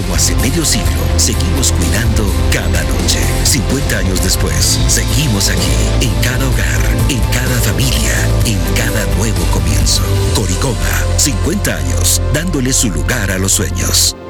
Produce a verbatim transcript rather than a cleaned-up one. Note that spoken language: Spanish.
Como hace medio siglo, seguimos cuidando cada noche. cincuenta años después, seguimos aquí, en cada hogar, en cada familia, en cada nuevo comienzo. Coricoma, cincuenta años, dándole su lugar a los sueños.